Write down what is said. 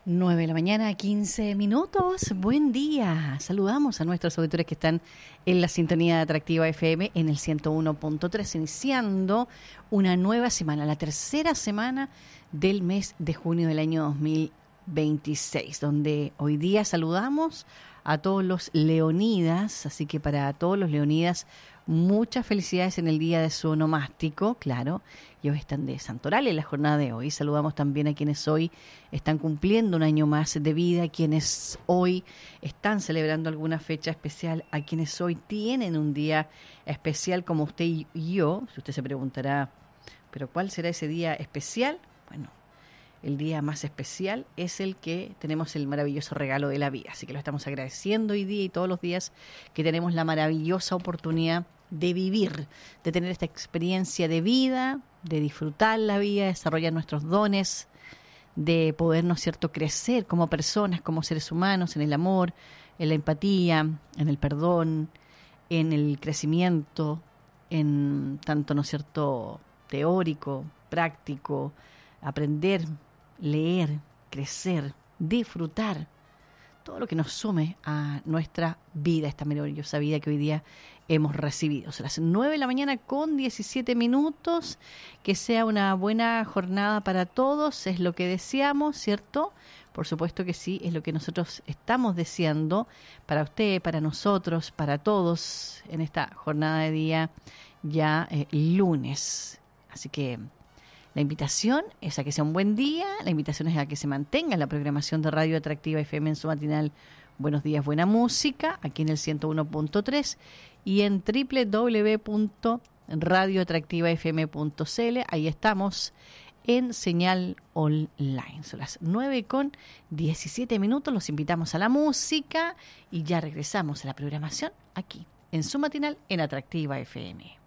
9 de la mañana, 15 minutos. Buen día. Saludamos a nuestros auditores que están en la sintonía de Atractiva FM en el 101.3, iniciando una nueva semana, la tercera semana del mes de junio del año 2026, donde hoy día saludamos a todos los leonidas, así que para todos los leonidas, muchas felicidades en el día de su onomástico, claro, y hoy están de santoral en la jornada de hoy. Saludamos también a quienes hoy están cumpliendo un año más de vida, a quienes hoy están celebrando alguna fecha especial, a quienes hoy tienen un día especial como usted y yo. Si usted se preguntará, ¿pero cuál será ese día especial? Bueno, el día más especial es el que tenemos el maravilloso regalo de la vida. Así que lo estamos agradeciendo hoy día y todos los días que tenemos la maravillosa oportunidad de vivir, de tener esta experiencia de vida, de disfrutar la vida, de desarrollar nuestros dones, de poder, ¿no es cierto?, crecer como personas, como seres humanos, en el amor, en la empatía, en el perdón, en el crecimiento, en tanto, ¿no es cierto?, teórico, práctico, aprender, leer, crecer, disfrutar, todo lo que nos sume a nuestra vida, esta maravillosa vida que hoy día hemos recibido. Son las 9 de la mañana con 17 minutos, que sea una buena jornada para todos, es lo que deseamos, ¿cierto? Por supuesto que sí, es lo que nosotros estamos deseando para usted, para nosotros, para todos, en esta jornada de día ya lunes. Así que la invitación es a que sea un buen día, la invitación es a que se mantenga la programación de Radio Atractiva FM en su matinal Buenos Días, Buena Música, aquí en el 101.3 y en www.radioatractivafm.cl. Ahí estamos en señal online. Son las 9 con 17 minutos, los invitamos a la música y ya regresamos a la programación aquí en su matinal en Atractiva FM.